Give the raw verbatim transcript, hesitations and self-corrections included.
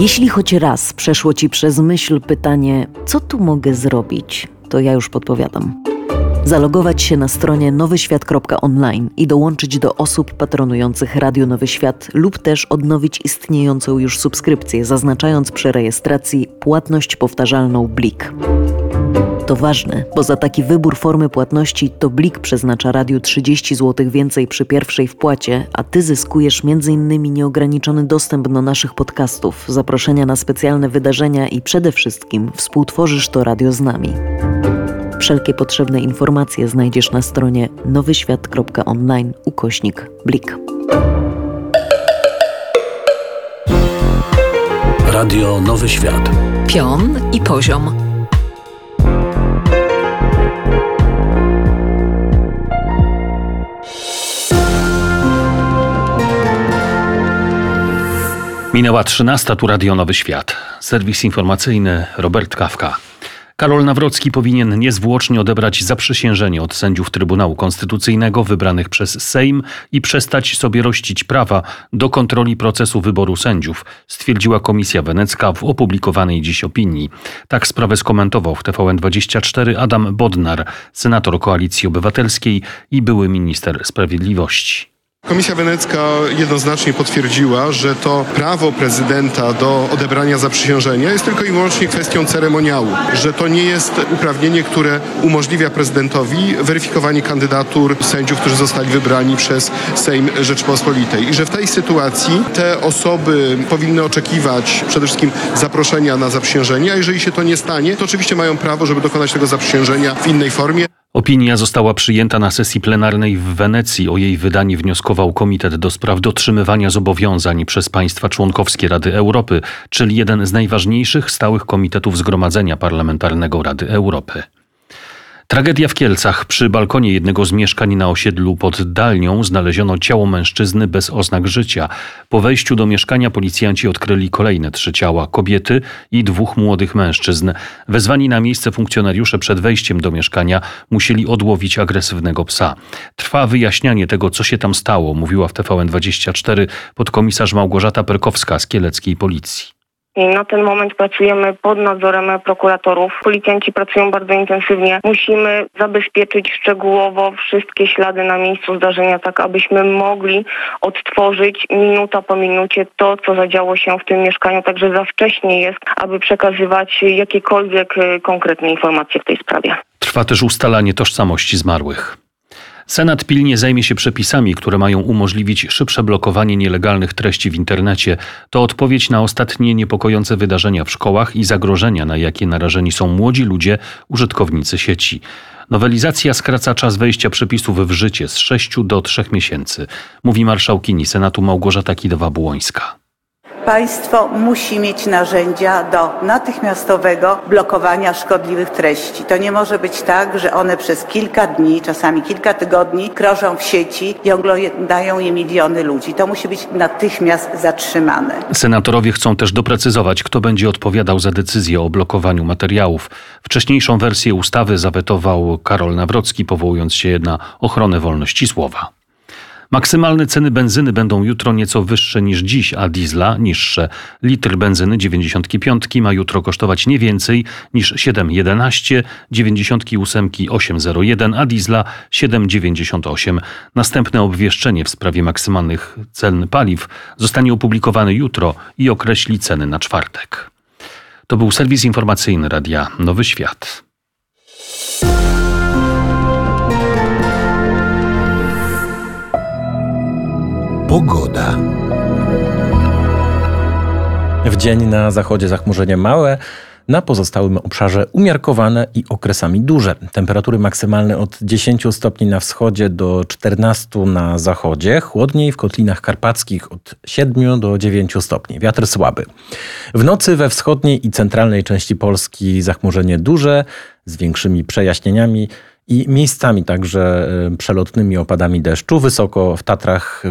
Jeśli choć raz przeszło Ci przez myśl pytanie, co tu mogę zrobić, to ja już podpowiadam. Zalogować się na stronie nowy świat kropka online i dołączyć do osób patronujących Radio Nowy Świat lub też odnowić istniejącą już subskrypcję, zaznaczając przy rejestracji płatność powtarzalną Blik. To ważne, bo za taki wybór formy płatności to Blik przeznacza radiu trzydzieści złotych więcej przy pierwszej wpłacie, a Ty zyskujesz między innymi nieograniczony dostęp do naszych podcastów, zaproszenia na specjalne wydarzenia i przede wszystkim współtworzysz to radio z nami. Wszelkie potrzebne informacje znajdziesz na stronie nowy świat kropka online ukośnik Blik. Radio Nowy Świat. Pion i poziom. Minęła trzynasta, tu Radio Nowy Świat. Serwis informacyjny Robert Kawka. Karol Nawrocki powinien niezwłocznie odebrać zaprzysiężenie od sędziów Trybunału Konstytucyjnego wybranych przez Sejm i przestać sobie rościć prawa do kontroli procesu wyboru sędziów, stwierdziła Komisja Wenecka w opublikowanej dziś opinii. Tak sprawę skomentował w T V N dwadzieścia cztery Adam Bodnar, senator Koalicji Obywatelskiej i były minister sprawiedliwości. Komisja Wenecka jednoznacznie potwierdziła, że to prawo prezydenta do odebrania zaprzysiężenia jest tylko i wyłącznie kwestią ceremoniału, że to nie jest uprawnienie, które umożliwia prezydentowi weryfikowanie kandydatur sędziów, którzy zostali wybrani przez Sejm Rzeczypospolitej i że w tej sytuacji te osoby powinny oczekiwać przede wszystkim zaproszenia na zaprzysiężenie, a jeżeli się to nie stanie, to oczywiście mają prawo, żeby dokonać tego zaprzysiężenia w innej formie. Opinia została przyjęta na sesji plenarnej w Wenecji. O jej wydanie wnioskował Komitet do spraw dotrzymywania zobowiązań przez państwa członkowskie Rady Europy, czyli jeden z najważniejszych stałych komitetów Zgromadzenia Parlamentarnego Rady Europy. Tragedia w Kielcach. Przy balkonie jednego z mieszkań na osiedlu pod Dalnią znaleziono ciało mężczyzny bez oznak życia. Po wejściu do mieszkania policjanci odkryli kolejne trzy ciała, kobiety i dwóch młodych mężczyzn. Wezwani na miejsce funkcjonariusze przed wejściem do mieszkania musieli odłowić agresywnego psa. Trwa wyjaśnianie tego, co się tam stało, mówiła w T V N dwadzieścia cztery podkomisarz Małgorzata Perkowska z kieleckiej policji. I na ten moment pracujemy pod nadzorem prokuratorów. Policjanci pracują bardzo intensywnie. Musimy zabezpieczyć szczegółowo wszystkie ślady na miejscu zdarzenia, tak abyśmy mogli odtworzyć minuta po minucie to, co zadziało się w tym mieszkaniu. Także za wcześnie jest, aby przekazywać jakiekolwiek konkretne informacje w tej sprawie. Trwa też ustalanie tożsamości zmarłych. Senat pilnie zajmie się przepisami, które mają umożliwić szybsze blokowanie nielegalnych treści w internecie. To odpowiedź na ostatnie niepokojące wydarzenia w szkołach i zagrożenia, na jakie narażeni są młodzi ludzie, użytkownicy sieci. Nowelizacja skraca czas wejścia przepisów w życie z sześciu do trzech miesięcy, mówi marszałkini Senatu Małgorzata Kidawa-Błońska. Państwo musi mieć narzędzia do natychmiastowego blokowania szkodliwych treści. To nie może być tak, że one przez kilka dni, czasami kilka tygodni krążą w sieci i oglądają je miliony ludzi. To musi być natychmiast zatrzymane. Senatorowie chcą też doprecyzować, kto będzie odpowiadał za decyzję o blokowaniu materiałów. Wcześniejszą wersję ustawy zawetował Karol Nawrocki, powołując się na ochronę wolności słowa. Maksymalne ceny benzyny będą jutro nieco wyższe niż dziś, a diesla niższe. Litr benzyny dziewięćdziesiątki piątki ma jutro kosztować nie więcej niż siedem jedenaście, dziewięćdziesiątki ósemki osiem zero jeden, a diesla siedem dziewięćdziesiąt osiem. Następne obwieszczenie w sprawie maksymalnych cen paliw zostanie opublikowane jutro i określi ceny na czwartek. To był serwis informacyjny Radia Nowy Świat. Pogoda. W dzień na zachodzie zachmurzenie małe, na pozostałym obszarze umiarkowane i okresami duże. Temperatury maksymalne od dziesięciu stopni na wschodzie do czternastu na zachodzie. Chłodniej w kotlinach karpackich od siedmiu do dziewięciu stopni. Wiatr słaby. W nocy we wschodniej i centralnej części Polski zachmurzenie duże z większymi przejaśnieniami i miejscami także przelotnymi opadami deszczu. Wysoko w Tatrach